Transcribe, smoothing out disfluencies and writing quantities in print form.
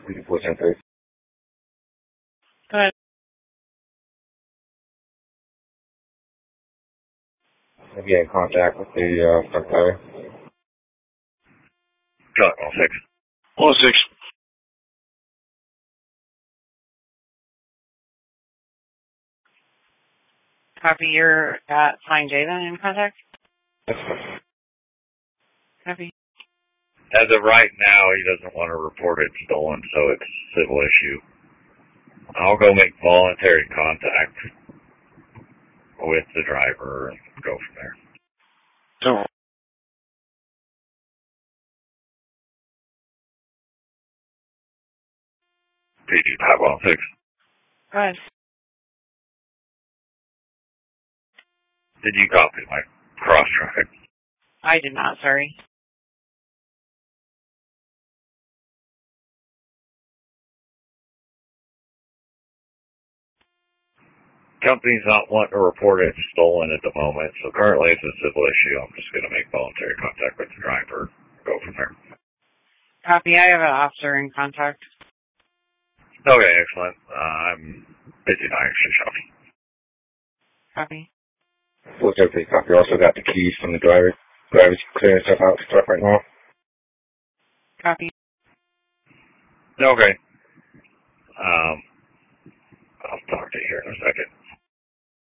410. Go ahead. Have you had contact with the truck driver? Got 106. 106. Copy, you're at Flying J then in contact? Copy. As of right now, he doesn't want to report it stolen, so it's a civil issue. I'll go make voluntary contact with the driver and go from there. So, PG 516. Go ahead. Did you copy my cross traffic? I did not, sorry. Company's not wanting to report it stolen at the moment, so currently it's a civil issue. I'm just going to make voluntary contact with the driver, go from there. Copy, I have an officer in contact. Okay, excellent. I'm busy now, actually, shopping. Copy. 410 copy. Also got the keys from the driver. Driver's clearing stuff out the truck right now. Copy. Okay. I'll talk to you here in a second.